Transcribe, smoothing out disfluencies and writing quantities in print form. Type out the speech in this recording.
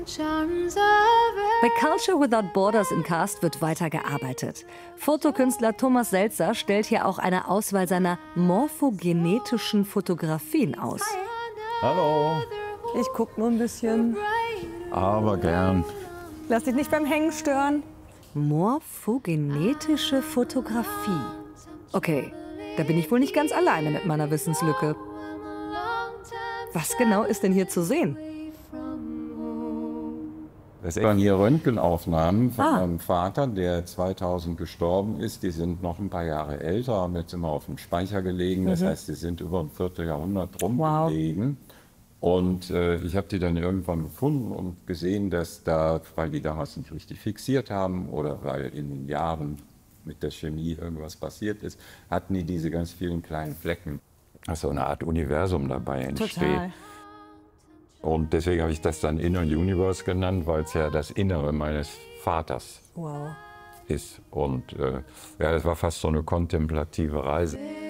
Bei Culture Without Borders in Cast wird weiter gearbeitet. Fotokünstler Thomas Seltzer stellt hier auch eine Auswahl seiner morphogenetischen Fotografien aus. Hallo. Ich guck nur ein bisschen. Aber gern. Lass dich nicht beim Hängen stören. Morphogenetische Fotografie. Okay, da bin ich wohl nicht ganz alleine mit meiner Wissenslücke. Was genau ist denn hier zu sehen? Das waren hier Röntgenaufnahmen von meinem Vater, der 2000 gestorben ist. Die sind noch ein paar Jahre älter, haben jetzt immer auf dem Speicher gelegen. Das heißt, die sind über ein Vierteljahrhundert rumgelegen. Und ich habe die dann irgendwann gefunden und gesehen, dass da, weil die damals nicht richtig fixiert haben oder weil in den Jahren mit der Chemie irgendwas passiert ist, hatten die diese ganz vielen kleinen Flecken. Also eine Art Universum dabei entsteht. Total. Und deswegen habe ich das dann Inner Universe genannt, weil es ja das Innere meines Vaters ist. Und ja, das war fast so eine kontemplative Reise.